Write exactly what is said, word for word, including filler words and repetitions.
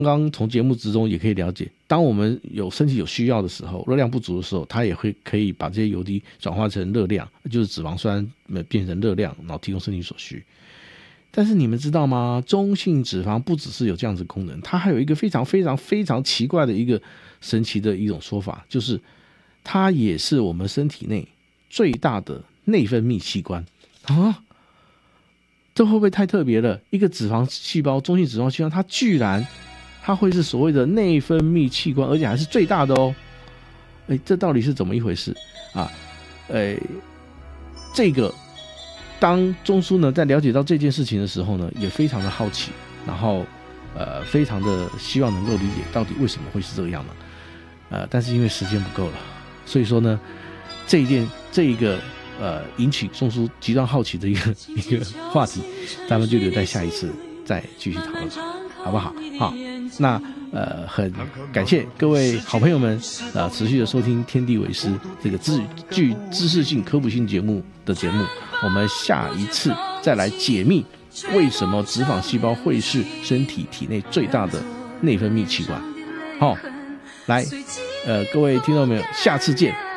刚从节目之中也可以了解，当我们有身体有需要的时候，热量不足的时候，它也会可以把这些油滴转化成热量，就是脂肪酸变成热量，然后提供身体所需。但是你们知道吗？中性脂肪不只是有这样子的功能，它还有一个非常非常非常奇怪的一个神奇的一种说法，就是它也是我们身体内最大的内分泌器官啊！这会不会太特别了？一个脂肪细胞，中性脂肪器官，它居然它会是所谓的内分泌器官，而且还是最大的哦！哎，这到底是怎么一回事啊？哎，这个。当中枢呢在了解到这件事情的时候呢，也非常的好奇，然后呃非常的希望能够理解到底为什么会是这个样呢？呃，但是因为时间不够了，所以说呢，这一件这一个呃引起中枢极端好奇的一个一个话题，咱们就留在下一次再继续讨论，好不好？好，那呃很感谢各位好朋友们啊、呃、持续的收听天地为师这个知具知识性科普性节目的节目。我们下一次再来解密为什么脂肪细胞会是身体体内最大的内分泌器官。好，来，呃，各位听众朋友，下次见。